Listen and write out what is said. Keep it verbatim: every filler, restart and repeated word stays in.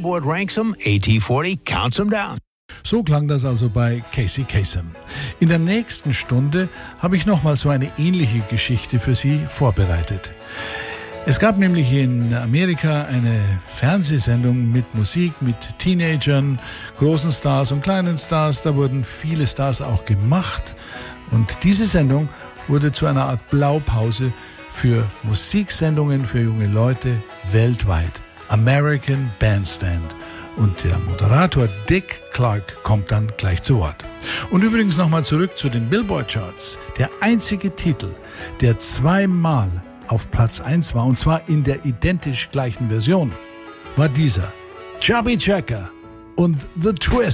Billboard ranks them, A T forty counts them down. So klang das also bei Casey Kasem. In der nächsten Stunde habe ich nochmal so eine ähnliche Geschichte für Sie vorbereitet. Es gab nämlich in Amerika eine Fernsehsendung mit Musik, mit Teenagern, großen Stars und kleinen Stars. Da wurden viele Stars auch gemacht. Und diese Sendung wurde zu einer Art Blaupause für Musiksendungen für junge Leute weltweit. American Bandstand. Und der Moderator Dick Clark kommt dann gleich zu Wort. Und übrigens nochmal zurück zu den Billboard-Charts. Der einzige Titel, der zweimal auf Platz eins war, und zwar in der identisch gleichen Version, war dieser. Chubby Checker und The Twist.